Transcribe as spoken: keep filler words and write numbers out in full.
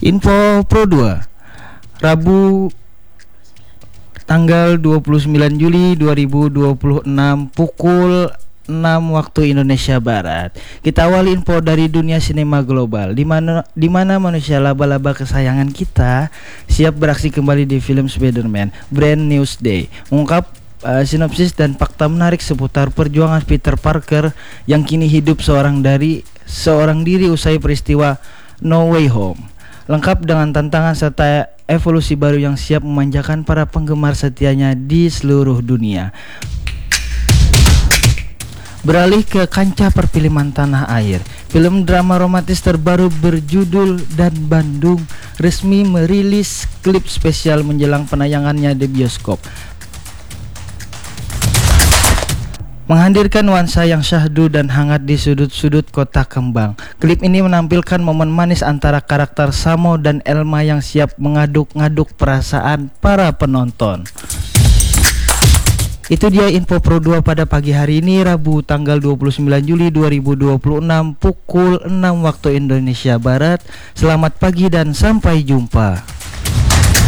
Info Pro dua, Rabu tanggal dua puluh sembilan Juli dua ribu dua puluh enam pukul enam waktu Indonesia Barat. Kita awali info dari dunia sinema global, di mana di mana manusia laba-laba kesayangan kita siap beraksi kembali di film Spider-Man Brand New Day. Mengungkap uh, sinopsis dan fakta menarik seputar perjuangan Peter Parker yang kini hidup seorang dari seorang diri usai peristiwa No Way Home. Lengkap dengan tantangan serta evolusi baru yang siap memanjakan para penggemar setianya di seluruh dunia. Beralih ke kancah perfilman tanah air, film drama romantis terbaru berjudul Dan Bandung resmi merilis klip spesial menjelang penayangannya di bioskop. Menghadirkan nuansa yang syahdu dan hangat di sudut-sudut kota kembang. Klip ini menampilkan momen manis antara karakter Samo dan Elma yang siap mengaduk-ngaduk perasaan para penonton. Itu dia info Pro dua pada pagi hari ini, Rabu tanggal dua puluh sembilan Juli dua ribu dua puluh enam pukul enam waktu Indonesia Barat. Selamat pagi dan sampai jumpa.